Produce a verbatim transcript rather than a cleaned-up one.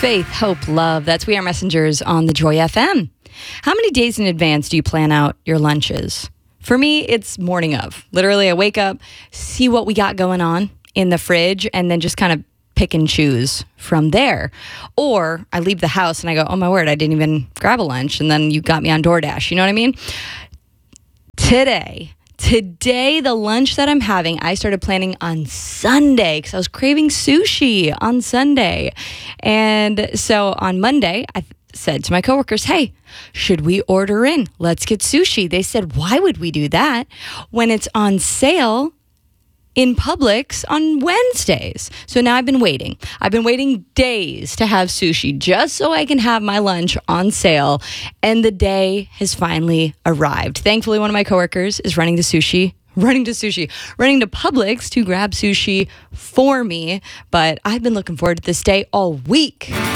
Faith, hope, love. That's We Are Messengers on the Joy F M. How many days in advance do you plan out your lunches? For me, it's morning of. Literally, I wake up, see what we got going on in the fridge, and then just kind of pick and choose from there. Or I leave the house and I go, oh my word, I didn't even grab a lunch, and then you got me on DoorDash. You know what I mean? Today, Today, the lunch that I'm having, I started planning on Sunday because I was craving sushi on Sunday. And so on Monday, I said to my coworkers, hey, should we order in? Let's get sushi. They said, why would we do that when it's on sale in Publix on Wednesdays? So now I've been waiting. I've been waiting days to have sushi just so I can have my lunch on sale. And the day has finally arrived. Thankfully, one of my coworkers is running to sushi, running to sushi, running to Publix to grab sushi for me. But I've been looking forward to this day all week.